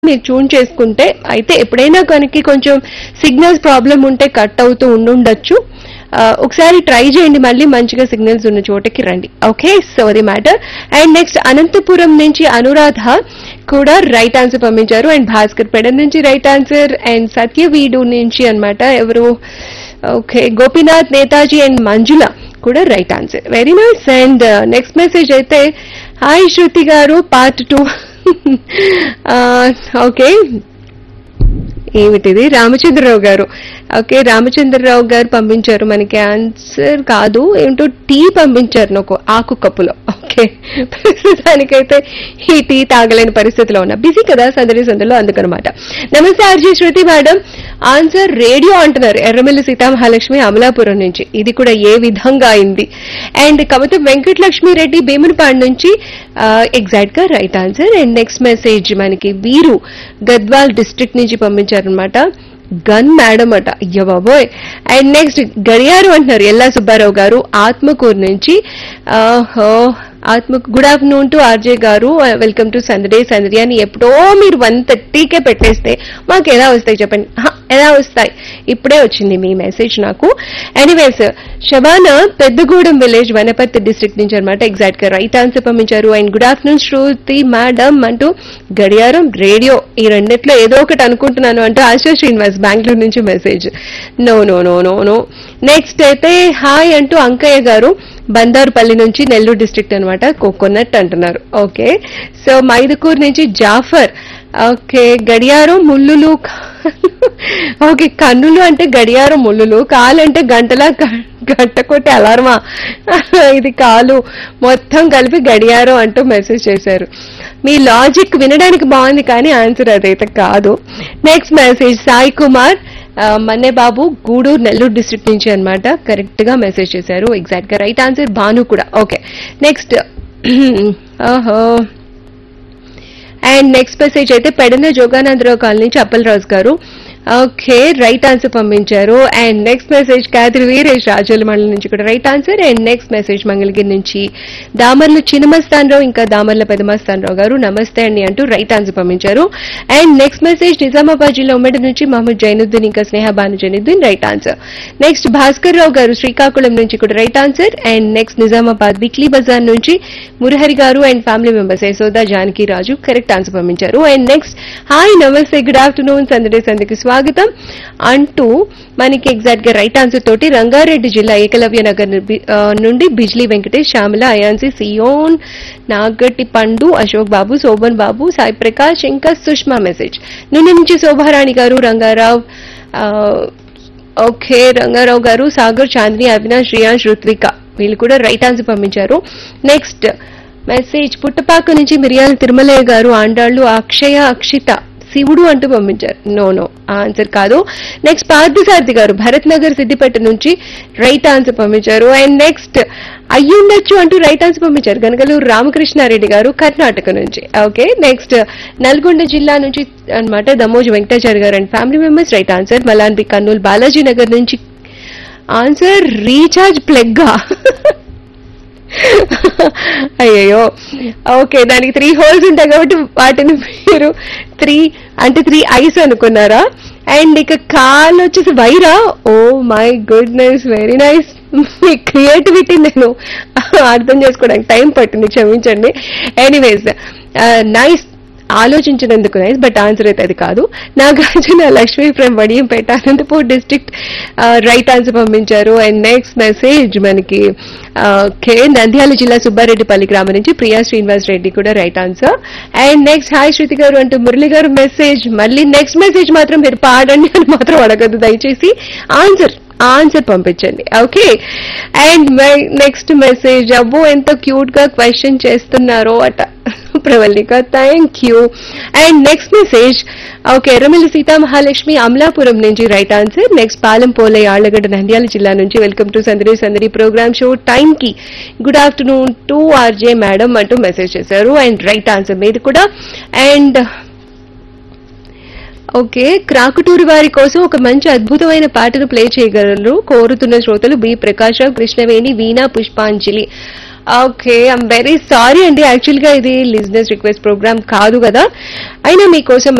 మీరు ట్యూన్ చేసుకుంటే అయితే ఎప్పుడైనా కనుక కొంచెం సిగ్నల్స్ ప్రాబ్లం ఉంటే కట్ అవుతూ ఉండుండొచ్చు. ఒకసారి ట్రై చేయండి, మళ్ళీ మంచిగా సిగ్నల్స్ ఉన్న చోటకి రండి. ఓకే, సో అది మ్యాటర్. అండ్ నెక్స్ట్ అనంతపురం నుంచి అనురాధ కూడా రైట్ ఆన్సర్ పంపించారు. అండ్ భాస్కర్ పెడ నుంచి రైట్ ఆన్సర్. అండ్ సత్యవీడు నుంచి అన్నమాట ఎవరు, ఓకే, గోపీనాథ్, నేతాజీ అండ్ మంజుల కూడా right answer. Very nice. And next message అయితే హాయ్ శృతి గారు పార్ట్ 2. ఓకే, ఏమిటిది, రామచంద్రరావు గారు. ఓకే, రామచంద్రరావు గారు పంపించారు మనకి ఆన్సర్ కాదు, ఏంటో టీ పంపించారు నాకు ఆకు కప్పులో. ఓకే, ప్రస్తుతానికైతే ఈ టీ తాగలేని పరిస్థితిలో ఉన్నా, బిజీ కదా సందడిలో, అందుకనమాట. నమస్తే ఆర్జీ శృతి మేడం, ఆన్సర్ రేడియో అంటున్నారు ఎర్రమిల్లి సీతామహాలక్ష్మి అమలాపురం నుంచి. ఇది కూడా ఏ విధంగా అయింది. అండ్ కమతం వెంకటలక్ష్మి రెడ్డి భీమునిపాడు నుంచి ఎగ్జాక్ట్ గా right answer. And next message మనకి వీరు గద్వాల్ డిస్ట్రిక్ట్ నుంచి పంపించారనమాట, గన్ మేడం అట, అయ్య బాబోయ్. అండ్ నెక్స్ట్ గడియారు అంటున్నారు ఎల్లా సుబ్బారావు గారు ఆత్మకూరు నుంచి. గుడ్ ఆఫ్టర్నూన్ టు ఆర్జే గారు, వెల్కమ్ టు సందడి అని ఎప్పుడో మీరు 1:30కే పెట్టేస్తే మాకు ఎలా వస్తాయి చెప్పండి, ఎలా వస్తాయి? ఇప్పుడే వచ్చింది మీ మెసేజ్ నాకు. Anyways, Shabana Peddagudem village Wanaparthy district నుంచి అనమాట, ఎగ్జాక్ట్ గా రైట్ ఆన్సర్ పంపించారు. And good afternoon Shruti madam అంటూ గడియారం రేడియో ఈ రెండిట్లో ఏదో ఒకటి అనుకుంటున్నాను అంటూ ఆశా శ్రీనివాస్ బెంగళూరు నుంచి message. No no no no no. Next అయితే హాయ్ అంటూ అంకయ్య గారు బందారుపల్లి నుంచి నెల్లూరు డిస్ట్రిక్ట్ అనమాట, కోకోనట్ అంటున్నారు. ఓకే, సో మైదుకూరు నుంచి జాఫర్. ఓకే, గడియారం ముళ్ళులు, ఓకే కన్నులు అంటే గడియారం ముళ్ళులు, కాలు అంటే గంటలా గంట కొట్టే అలారమా, ఇది కాలు, మొత్తం కలిపి గడియారం అంటూ మెసేజ్ చేశారు. మీ లాజిక్ వినడానికి బాగుంది కానీ ఆన్సర్ అదైతే కాదు. నెక్స్ట్ మెసేజ్ సాయి కుమార్ మన్నే బాబు గూడూరు నెల్లూరు డిస్ట్రిక్ట్ నుంచి అన్నమాట, కరెక్ట్ గా మెసేజ్ చేశారు. ఎగ్జాక్ట్ గా రైట్ ఆన్సర్ భాను కూడా. ఓకే, నెక్స్ట్ ఓహో. అండ్ నెక్స్ట్ మెసేజ్ అయితే పెడన జోగానందరావు కాలనీ నుంచి అప్పలరాజు గారు. ఓకే, రైట్ ఆన్సర్ పంపించారు. And next message Kadri Veeresh Razole మండలం నుంచి కూడా right answer. And next message Mangalagiri నుంచి దామర్ల చిన్నమస్తానరావు ఇంకా దామర్ల పెదమస్తానరావు గారు నమస్తే అండి అంటూ రైట్ ఆన్సర్ పంపించారు. అండ్ నెక్స్ట్ మెసేజ్ నిజామాబాద్ జిల్లా ఉమ్మడి నుంచి మహమ్మద్ జైనుద్దీన్ ఇంకా Sneha Banu Zainuddin right answer. Next Bhaskar Rao గారు శ్రీకాకుళం నుంచి కూడా right answer. And next Nizamabad weekly Bazar నుంచి మురహరి గారు and family members Yashoda Janaki Raju correct answer పంపించారు. అండ్ నెక్స్ట్ హాయ్ నమస్తే గుడ్ ఆఫ్టర్నూన్ సందడికి స్వాగతం అంటూ మనకి ఎగ్జాక్ట్ గా రైట్ ఆన్సర్ తోటి రంగారెడ్డి జిల్లా ఏకలవ్య నగర్ నుండి బిజ్లీ వెంకటేష్, శ్యామల, అయాన్సి, సియోన్, నాగటి పండు, అశోక్ బాబు, శోభన్ బాబు, సాయి ప్రకాష్ ఇంకా సుష్మా మెసేజ్. నుండి నుంచి శోభారాణి గారు, రంగారావు, ఓకే రంగారావు గారు, సాగర్, చాందిని, అవినాష్, రియాన్స్, రుత్విక వీళ్ళు కూడా రైట్ ఆన్సర్ పంపించారు. నెక్స్ట్ మెసేజ్ పుట్టపాక నుంచి మిరియాల తిరుమలయ్య గారు, ఆండాళ్లు, అక్షయ, అక్షిత, శివుడు అంటూ పంపించారు. నో నో ఆన్సర్ కాదు. నెక్స్ట్ పార్థసారథి గారు భరత్ నగర్ సిద్దిపేట నుంచి రైట్ ఆన్సర్ పంపించారు. అండ్ నెక్స్ట్ అయ్యుండొచ్చు అంటూ రైట్ ఆన్సర్ పంపించారు గనగలూరు రామకృష్ణారెడ్డి గారు కర్ణాటక నుంచి. ఓకే, నెక్స్ట్ నల్గొండ జిల్లా నుంచి అన్నమాట దమోజు వెంకటాచారి గారు and family members right answer. Malanbi Kurnool Balaji Nagar నుంచి ఆన్సర్ రీఛార్జ్ ప్లగ్గా, అయ్యో. ఓకే, దానికి 3 హోల్స్ ఉంటాయి కాబట్టి వాటిని మీరు 3 ఐస్ అనుకున్నారా. అండ్ ఇక కాల్ వచ్చేసి Wyra. Oh my goodness, very nice. Me creativity నేను అర్థం చేసుకోవడానికి టైం పట్టింది, క్షమించండి. Anyways nice, ఆలోచించినందుకు nice, but answer అయితే అది కాదు. Nagarjuna Lakshmi from Vadiyampeta Anantapur district right answer పంపించారు. అండ్ నెక్స్ట్ మెసేజ్ మనకి నంద్యాల జిల్లా సుబ్బారెడ్డిపల్లి గ్రామం నుంచి ప్రియా శ్రీనివాస్ రెడ్డి కూడా right answer. And next hi శృతి గారు అంటూ మురళి గారు మెసేజ్. మళ్ళీ నెక్స్ట్ మెసేజ్ మాత్రం మీరు పాడండి అని మాత్రం అడగద్దు దయచేసి, ఆన్సర్ పంపించండి. ఓకే, అండ్ నెక్స్ట్ మెసేజ్ అబ్బో ఎంత క్యూట్ గా క్వశ్చన్ చేస్తున్నారో అట Pravallika, thank you. And next message okay Erramilli Sitamahalakshmi Amalapuram నుంచి right answer. Next Palem Polayya Allagadda Nandyal జిల్లా నుంచి వెల్కమ్ టు సందడి ప్రోగ్రామ్ షో టైం కి good afternoon to RJ madam అంటూ మెసేజ్ చేశారు. అండ్ రైట్ ఆన్సర్ మీది కూడా. అండ్ ఓకే, క్రాకుటూరి వారి కోసం ఒక మంచి అద్భుతమైన పాటను ప్లే చేయగలరు కోరుతున్న శ్రోతలు బి ప్రకాశరావు, కృష్ణవేణి, వీణా, పుష్పాంజలి. ఓకే, ఐఎమ్ వెరీ సారీ అండి, యాక్చువల్ గా ఇది లిజనర్స్ రిక్వెస్ట్ ప్రోగ్రామ్ కాదు కదా, అయినా మీకోసం